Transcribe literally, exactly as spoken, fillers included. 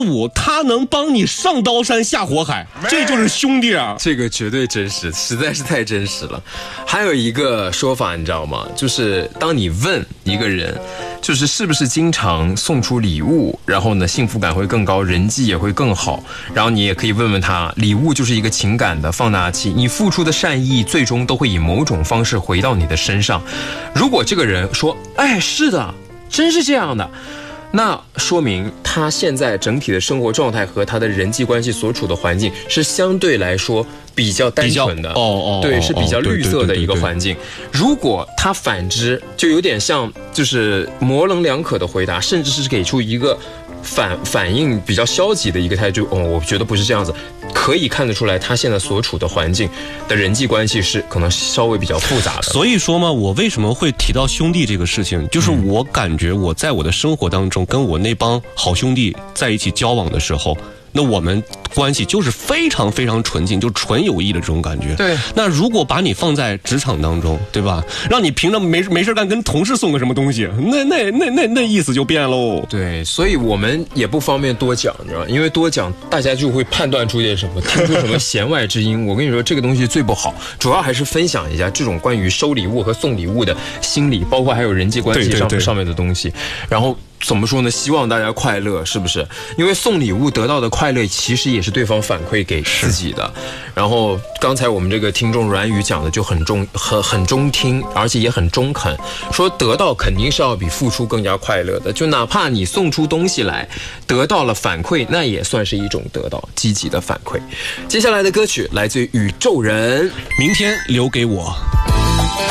我他能帮你上刀山下火海，这就是兄弟啊！ 这个绝对真实，实在是太真实了。还有一个说法你知道吗？就是当你问一个人就是是不是经常送出礼物，然后呢幸福感会更高，人际也会更好，然后你也可以问问他，礼物就是一个情感的放大器，你付出的善意最终都会以某种方式回到你的身上。如果这个人说哎是的，真是这样的，那说明他现在整体的生活状态和他的人际关系所处的环境是相对来说比较单纯的， 哦哦， 对，是比较绿色的一个环境。如果他反之，就有点像就是模棱两可的回答，甚至是给出一个反反应比较消极的一个态度，哦，我觉得不是这样子，可以看得出来他现在所处的环境的人际关系是可能稍微比较复杂的。 所以说嘛，我为什么会提到兄弟这个事情，就是我感觉我在我的生活当中跟我那帮好兄弟在一起交往的时候，那我们关系就是非常非常纯净，就纯友谊的这种感觉。 对， 那如果把你放在职场当中，对吧？让你凭着没没事干跟同事送个什么东西，那那那那那意思就变喽。 对，所以我们也不方便多讲，你知道吗？因为多讲大家就会判断出点什么，听出什么弦外之音。我跟你说，这个东西最不好，主要还是分享一下这种关于收礼物和送礼物的心理，包括还有人际关系上对对对上面的东西。然后怎么说呢？希望大家快乐，是不是？因为送礼物得到的快乐，其实也是对方反馈给自己的。然后刚才我们这个听众阮宇讲的就很中很很中听，而且也很中肯，说得到肯定是要比付出更加快乐的。就哪怕你送出东西来，得到了反馈，那也算是一种得到积极的反馈。接下来的歌曲来自于宇宙人， 明天留给我。